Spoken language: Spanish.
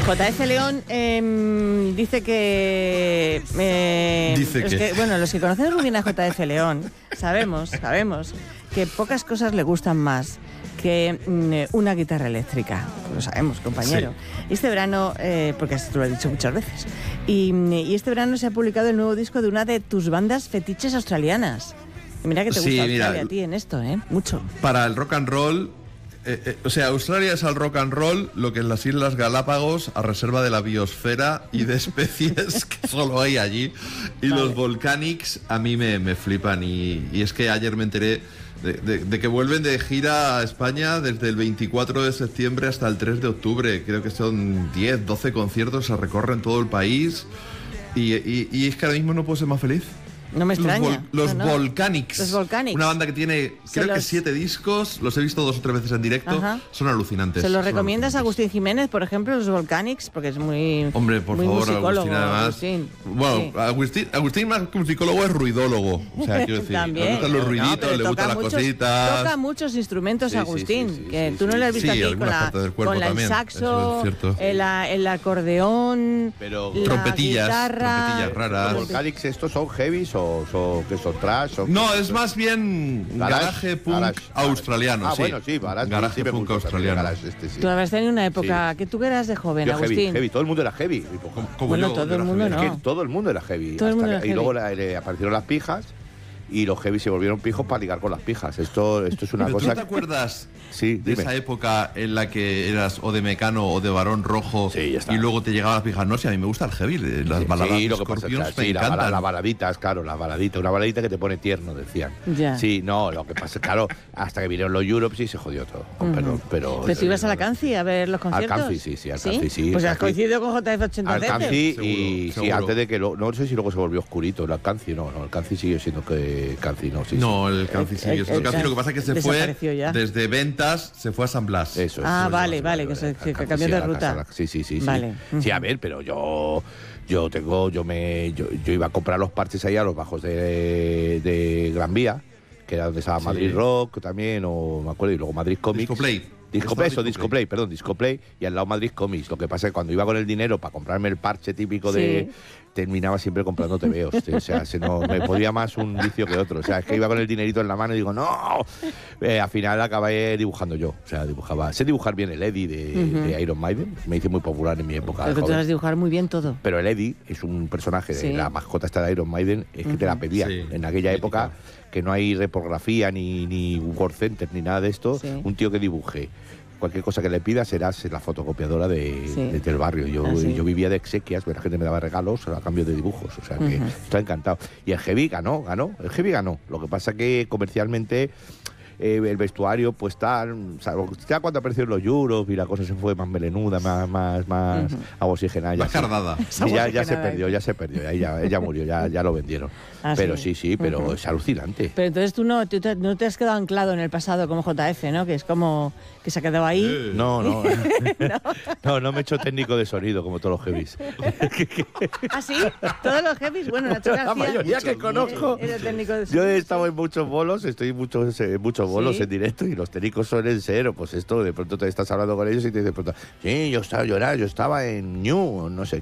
JF León dice que... bueno, los que conocemos muy bien a JF León sabemos que pocas cosas le gustan más que una guitarra eléctrica. Lo sabemos, compañero. Sí. Este verano, porque esto lo he dicho muchas veces, y este verano se ha publicado el nuevo disco de una de tus bandas fetiches australianas. Y mira que te gusta Australia a ti en esto, mucho. Para el rock and roll... Australia es al rock and roll lo que es las Islas Galápagos a reserva de la biosfera y de especies que solo hay allí. Y vale. Los Volcanics a mí me flipan. Y es que ayer me enteré de que vuelven de gira a España desde el 24 de septiembre hasta el 3 de octubre. Creo que son 10, 12 conciertos, se recorren todo el país. Y es que ahora mismo no puedo ser más feliz. No me extraña. Los Volcanics. Los Volcanics. Una banda que tiene, creo que 7 discos. Los he visto 2 o 3 veces en directo. Ajá. Son alucinantes. ¿Se los recomiendas a Agustín Jiménez, por ejemplo, los Volcanics? Porque es muy... Hombre, por favor, Agustín, además. Agustín. Bueno, sí. Agustín más que musicólogo es ruidólogo. O sea, quiero decir, le gustan los ruiditos, le gustan las cositas. Toca muchos instrumentos, Agustín. Que tú no le has visto aquí con el saxo, el acordeón, trompetillas raras. ¿Los Volcanics estos son heavies o que son trash? No, es más bien garaje punk australiano. Bueno, sí, garaje punk australiano. Tú habrás tenido una época que tú eras de joven, yo Agustín. Heavy, todo el mundo era heavy. Bueno, todo el mundo no. Es que todo el mundo era heavy. Y luego aparecieron las pijas. Y los heavy se volvieron pijos para ligar con las pijas. Esto es una cosa... ¿Tú te acuerdas de esa época en la que eras o de Mecano o de Varón Rojo y luego te llegaban las pijas? No, si a mí me gusta el heavy, las baladas de Scorpions me encantan. Las baladitas, claro, una baladita que te pone tierno, decían. Ya. Sí, no, lo que pasa, claro, hasta que vinieron los Europes y se jodió todo. Perdón, pero tú ibas a la Canci a ver los conciertos? Al Canci, sí. Pues has coincidido con JF 80 veces. Al Canci y sí, antes de que no sé si luego se volvió oscurito. El Canci no, el Canci sigue siendo que Canci no. No, el Canci sigue siendo Canci. Lo que pasa es que se fue desde ventas, se fue a San Blas. Eso. Vale, que cambió de ruta. Sí. Vale. Sí, a ver, pero yo iba a comprar los parches ahí a los bajos de Gran Vía, que era donde estaba Madrid Rock también, o me acuerdo, y luego Madrid Comics. Discoplay, y al lado Madrid Comics. Lo que pasa es que cuando iba con el dinero para comprarme el parche típico terminaba siempre comprando tebeos. O sea, me podía más un vicio que otro. O sea, es que iba con el dinerito en la mano y digo, ¡no! Al final acabé dibujando yo. O sea, sé dibujar bien el Eddie de Iron Maiden. Me hice muy popular en mi época. Pero tú sabes dibujar muy bien todo. Pero el Eddie es un personaje de la mascota esta de Iron Maiden, es que te la pedía. En aquella época, que no hay repografía ni Word Center ni nada de esto, un tío que dibuje cualquier cosa que le pidas serás la fotocopiadora del barrio. Yo vivía de exequias, la gente me daba regalos a cambio de dibujos, o sea que estoy encantado. Y el heavy ganó. Lo que pasa que comercialmente el vestuario pues tal, o sea, ya cuando aparecieron los Euros y la cosa se fue más melenuda, más oxigenada, más cardada. Ya se perdió, ya murió, ya lo vendieron. Pero sí, pero es alucinante. Pero entonces tú no te has quedado anclado en el pasado como JF, ¿no? Que es como que se ha quedado ahí. No me he hecho técnico de sonido como todos los heavies. ¿Ah, sí? ¿Todos los heavies? Bueno, Nacho García, la mayoría que conozco. Era técnico de sonido. Yo he estado en muchos bolos, estoy en muchos bolos en directo, y los técnicos suelen ser, pues esto, de pronto te estás hablando con ellos y te dicen, sí, yo estaba en New, no sé